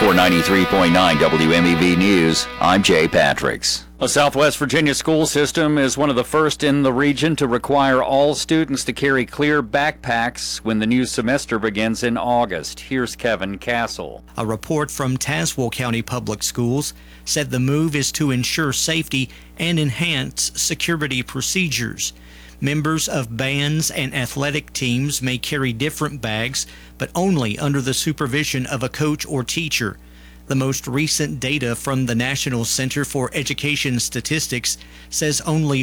For 93.9 WMEV News, I'm Jay Patricks. A Southwest Virginia school system is one of the first in the region to require all students to carry clear backpacks when the new semester begins in August. Here's Kevin Castle. A report from Tazewell County Public Schools said the move is to ensure safety and enhance security procedures. Members of bands and athletic teams may carry different bags, but only under the supervision of a coach or teacher. The most recent data from the National Center for Education Statistics says only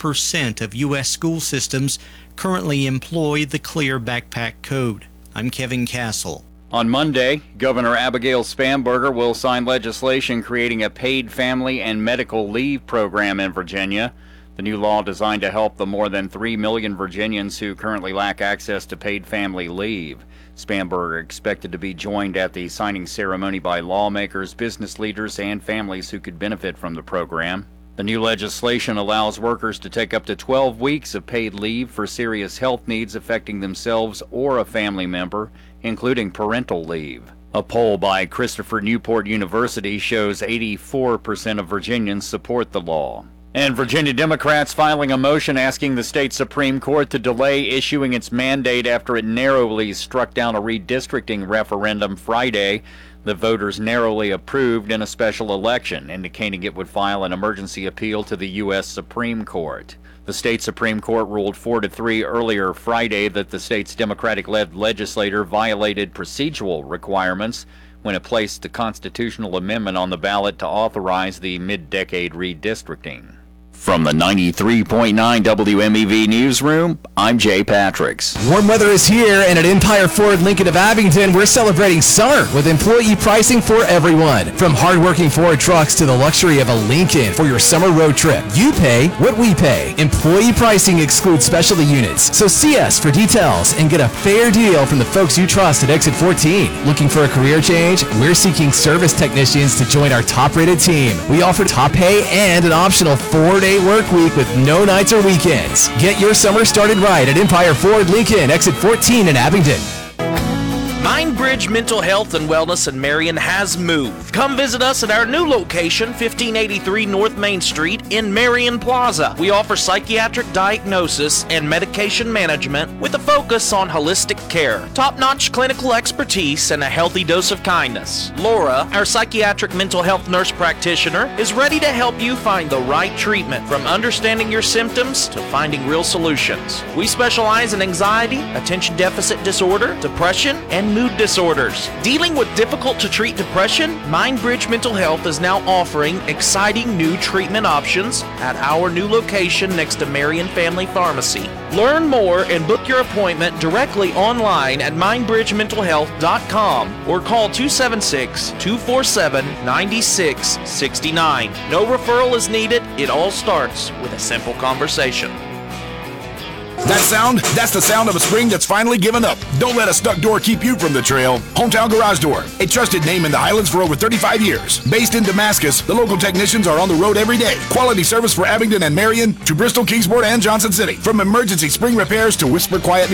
4% of U.S. school systems currently employ the clear backpack code. I'm Kevin Castle. On Monday, Governor Abigail Spanberger will sign legislation creating a paid family and medical leave program in Virginia. The new law designed to help the more than 3 million Virginians who currently lack access to paid family leave. Spanberger expected to be joined at the signing ceremony by lawmakers, business leaders, and families who could benefit from the program. The new legislation allows workers to take up to 12 weeks of paid leave for serious health needs affecting themselves or a family member, including parental leave. A poll by Christopher Newport University shows 84% of Virginians support the law. And Virginia Democrats filing a motion asking the state Supreme Court to delay issuing its mandate after it narrowly struck down a redistricting referendum Friday that voters narrowly approved in a special election, indicating it would file an emergency appeal to the U.S. Supreme Court. The state Supreme Court ruled 4-3 earlier Friday that the state's Democratic-led legislature violated procedural requirements when it placed the constitutional amendment on the ballot to authorize the mid-decade redistricting. From the 93.9 WMEV Newsroom, I'm Jay Patricks. Warm weather is here, and at Empire Ford Lincoln of Abingdon, we're celebrating summer with employee pricing for everyone. From hardworking Ford trucks to the luxury of a Lincoln for your summer road trip. You pay what we pay. Employee pricing excludes specialty units. So see us for details and get a fair deal from the folks you trust at Exit 14. Looking for a career change? We're seeking service technicians to join our top-rated team. We offer top pay and an optional 4-day work week with no nights or weekends. Get your summer started right at Empire Ford Lincoln, Exit 14 in Abingdon. Mindbridge Mental Health and Wellness in Marion has moved. Come visit us at our new location, 1583 North Main Street in Marion Plaza. We offer psychiatric diagnosis and medication management with a focus on holistic care, top-notch clinical expertise, and a healthy dose of kindness. Laura, our psychiatric mental health nurse practitioner, is ready to help you find the right treatment, from understanding your symptoms to finding real solutions. We specialize in anxiety, attention deficit disorder, depression, and mood disorders. Dealing with difficult-to-treat depression, Mindbridge Mental Health is now offering exciting new treatment options at our new location next to Marion Family Pharmacy. Learn more and book your appointment directly online at mindbridgementalhealth.com or call 276-247-9669. No referral is needed. It all starts with a simple conversation. That sound? That's the sound of a spring that's finally given up. Don't let a stuck door keep you from the trail. Hometown Garage Door, a trusted name in the Highlands for over 35 years. Based in Damascus, the local technicians are on the road every day. Quality service for Abingdon and Marion to Bristol, Kingsport, and Johnson City. From emergency spring repairs to whisper quiet